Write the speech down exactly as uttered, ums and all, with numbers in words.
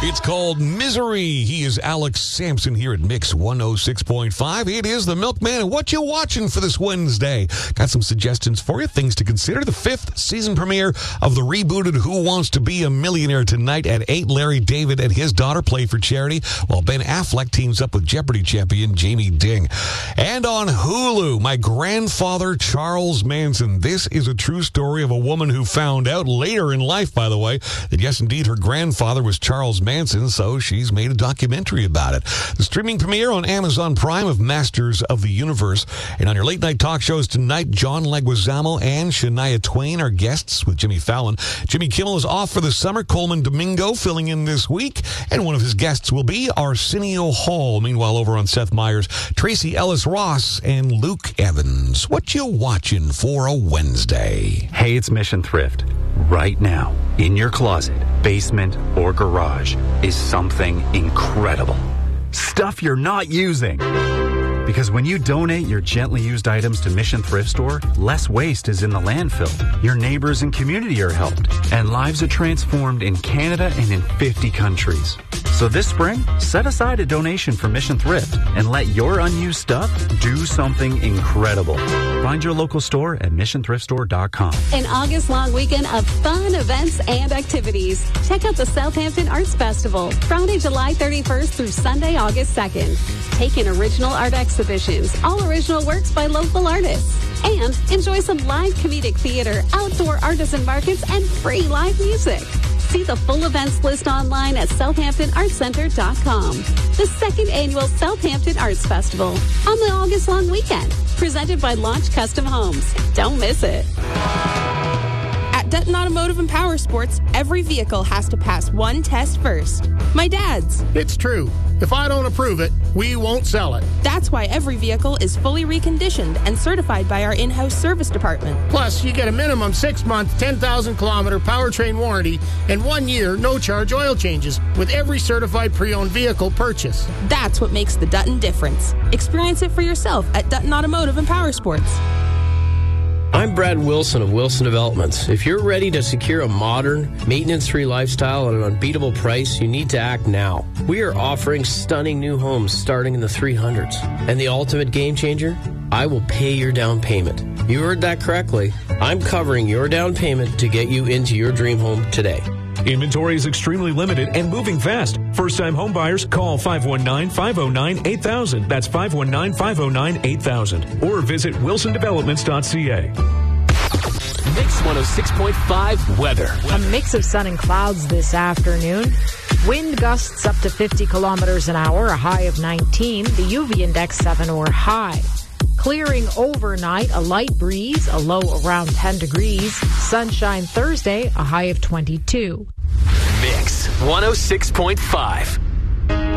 It's called Misery. He is Alex Sampson here at Mix one oh six point five. It is the Milkman. And what you watching for this Wednesday? Got some suggestions for you, things to consider. The fifth season premiere of the rebooted Who Wants to Be a Millionaire tonight at eight. Larry David and his daughter play for charity, while Ben Affleck teams up with Jeopardy champion Jamie Ding. And on Hulu, My Grandfather Charles Manson. This is a true story of a woman who found out later in life, by the way, that yes, indeed, her grandfather was Charles Manson, so she's made a documentary about it. The streaming premiere on Amazon Prime of Masters of the Universe. And on your late night talk shows tonight, John Leguizamo and Shania Twain are guests with Jimmy Fallon. Jimmy Kimmel is off for the summer. Coleman Domingo filling in this week. And one of his guests will be Arsenio Hall. Meanwhile, over on Seth Meyers, Tracy Ellis Ross and Luke Evans. What you watching for a Wednesday? Hey, it's Mission Thrift. Right now, in your closet, basement, or garage is something incredible. Stuff you're not using. Because when you donate your gently used items to Mission Thrift Store, less waste is in the landfill. Your neighbors and community are helped. And lives are transformed in Canada and in fifty countries. So this spring, set aside a donation for Mission Thrift and let your unused stuff do something incredible. Find your local store at mission thrift store dot com. An August-long weekend of fun events and activities. Check out the Southampton Arts Festival, Friday, July thirty-first through Sunday, August second. Take in original art exhibitions, all original works by local artists. And enjoy some live comedic theater, outdoor artisan markets, and free live music. See the full events list online at southampton arts center dot com. The second annual Southampton Arts Festival on the August-long weekend. Presented by Launch Custom Homes. Don't miss it. At Dutton Automotive and Power Sports, every vehicle has to pass one test first. My dad's. It's true. If I don't approve it, we won't sell it. That's why every vehicle is fully reconditioned and certified by our in-house service department. Plus, you get a minimum six-month, ten thousand kilometer powertrain warranty and one year no-charge oil changes with every certified pre-owned vehicle purchase. That's what makes the Dutton difference. Experience it for yourself at Dutton Automotive and Power Sports. I'm Brad Wilson of Wilson Developments. If you're ready to secure a modern, maintenance-free lifestyle at an unbeatable price, you need to act now. We are offering stunning new homes starting in the three hundreds. And the ultimate game changer? I will pay your down payment. You heard that correctly. I'm covering your down payment to get you into your dream home today. Inventory is extremely limited and moving fast. First-time home buyers, call five one nine, five oh nine, eight thousand. That's five one nine, five oh nine, eight thousand. Or visit wilson developments dot c a. Mix one oh six point five weather. A mix of sun and clouds this afternoon. Wind gusts up to fifty kilometers an hour, a high of nineteen. The U V index seven or high. Clearing overnight, a light breeze, a low around ten degrees. Sunshine Thursday, a high of twenty-two. Mix one oh six point five.